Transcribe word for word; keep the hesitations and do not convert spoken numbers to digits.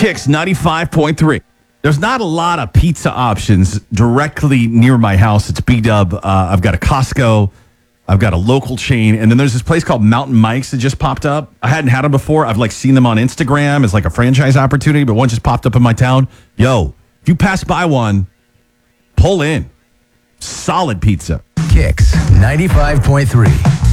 Kicks ninety-five point three. There's not a lot of pizza options directly near my house. It's B-Dub. Uh, I've got a Costco. I've got a local chain. And then there's this place called Mountain Mike's that just popped up. I hadn't had them before. I've like seen them on Instagram as like a franchise opportunity, but one just popped up in my town. Yo, if you pass by one, pull in. Solid pizza. Kicks ninety-five point three.